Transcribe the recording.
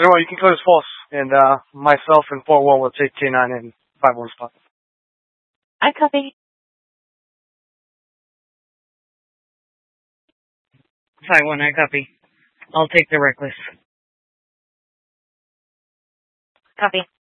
Very well, you can clear this false, and myself and 4-1 will take K9 and 5-1 spot. I copy. 5-1, I copy. I'll take the reckless. Copy.